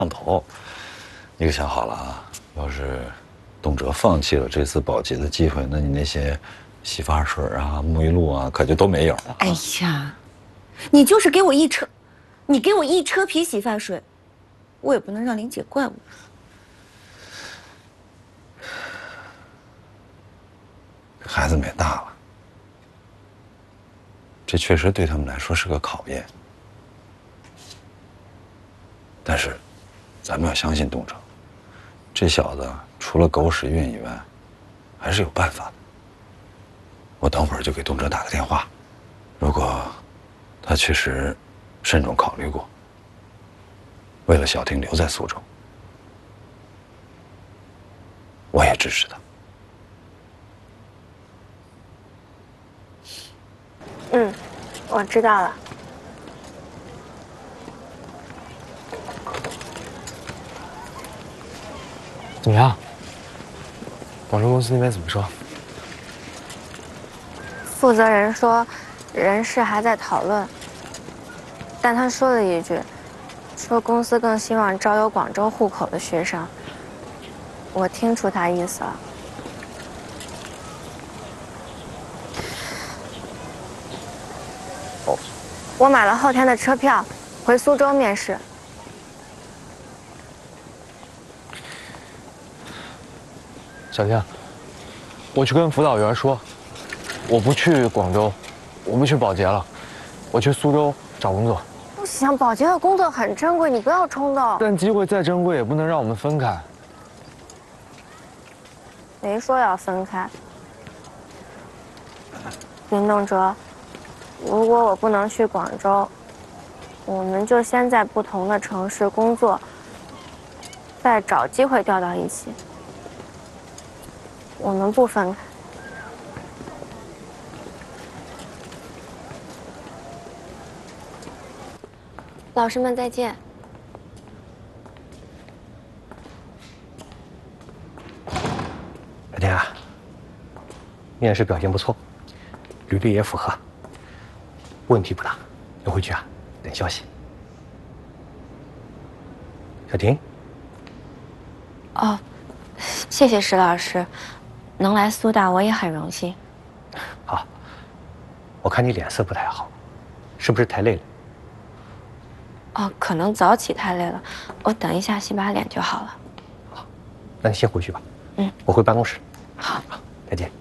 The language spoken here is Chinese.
上头。你可想好了啊？要是董哲放弃了这次保级的机会，那你那些洗发水啊、沐浴露啊，可就都没有了。 哎呀，你就是给我一车，你给我一车皮洗发水，我也不能让林姐怪我。 孩子们也大了，这确实对他们来说是个考验。但是，咱们要相信董哲，这小子除了狗屎运以外，还是有办法的。我等会儿就给董哲打个电话，如果他确实慎重考虑过，为了小婷留在苏州，我也支持他。 嗯，我知道了。 怎么样？广州公司那边怎么说？ 负责人说，人事还在讨论，但他说了一句，说公司更希望招有广州户口的学生。我听出他意思了。我买了后天的车票，回苏州面试。 小静，我去跟辅导员说，我不去广州，我不去保洁了，我去苏州找工作。 不行，保洁的工作很珍贵，你不要冲动。 但机会再珍贵，也不能让我们分开。 没说要分开。林东哲，如果我不能去广州，我们就先在不同的城市工作，再找机会调到一起。我们不分开。老师们再见。 小天啊，面试表现不错，履历也符合，问题不大。你回去啊，等消息。小婷。 哦，谢谢石老师，能来苏大我也很荣幸。 好，我看你脸色不太好，是不是太累了？ 哦，可能早起太累了，我等一下洗把脸就好了。 好，那你先回去吧。 嗯， 我回办公室。 好， 再见。